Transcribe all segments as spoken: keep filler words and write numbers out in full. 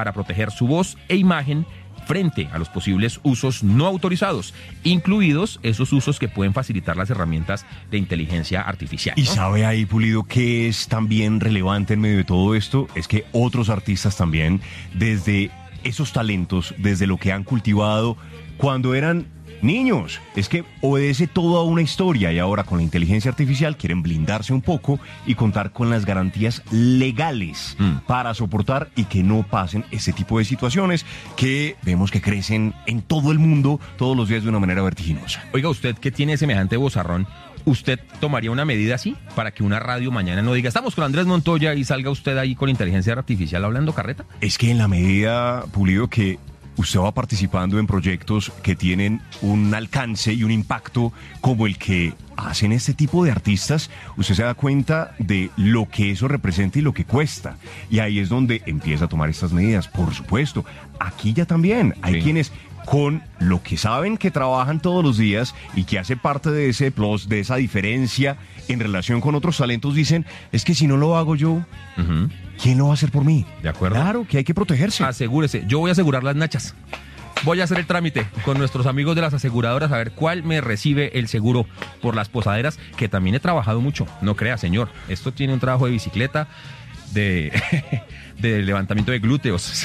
para proteger su voz e imagen frente a los posibles usos no autorizados, incluidos esos usos que pueden facilitar las herramientas de inteligencia artificial, ¿no? Y sabe ahí, Pulido, que es también relevante en medio de todo esto, es que otros artistas también, desde esos talentos, desde lo que han cultivado cuando eran niños, es que obedece toda una historia y ahora con la inteligencia artificial quieren blindarse un poco y contar con las garantías legales mm. para soportar y que no pasen ese tipo de situaciones que vemos que crecen en todo el mundo todos los días de una manera vertiginosa. Oiga, usted que tiene semejante vozarrón, ¿usted tomaría una medida así para que una radio mañana no diga estamos con Andrés Montoya y salga usted ahí con inteligencia artificial hablando carreta? Es que en la medida, Pulido, que usted va participando en proyectos que tienen un alcance y un impacto como el que hacen este tipo de artistas, usted se da cuenta de lo que eso representa y lo que cuesta. Y ahí es donde empieza a tomar estas medidas. Por supuesto, aquí ya también hay sí. quienes con lo que saben que trabajan todos los días y que hace parte de ese plus, de esa diferencia en relación con otros talentos, dicen, es que si no lo hago yo, uh-huh. ¿quién lo va a hacer por mí? De acuerdo. Claro, que hay que protegerse. Asegúrese. Yo voy a asegurar las nachas. Voy a hacer el trámite con nuestros amigos de las aseguradoras a ver cuál me recibe el seguro por las posaderas, que también he trabajado mucho. No crea, señor. Esto tiene un trabajo de bicicleta, de, de levantamiento de glúteos.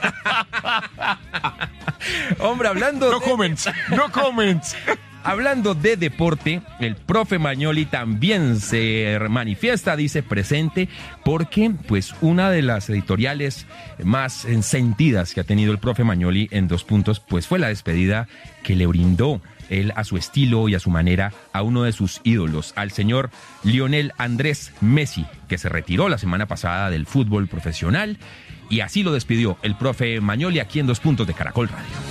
Hombre, hablando... No de... comments, no comments. Hablando de deporte, el profe Magnoli también se manifiesta, dice presente, porque pues una de las editoriales más sentidas que ha tenido el profe Magnoli en Dos Puntos, pues fue la despedida que le brindó él a su estilo y a su manera a uno de sus ídolos, al señor Lionel Andrés Messi, que se retiró la semana pasada del fútbol profesional, y así lo despidió el profe Magnoli aquí en Dos Puntos de Caracol Radio.